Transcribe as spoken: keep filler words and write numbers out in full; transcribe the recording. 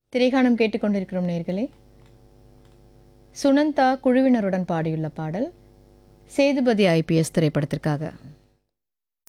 திரைகாணம் கேட்டுக்கொண்டிருக்கிறோம் நேர்களே. சுனந்தா குழுவினருடன் பாடியுள்ள பாடல் சேதுபதி ஐபிஎஸ் திரைப்படத்திற்காக.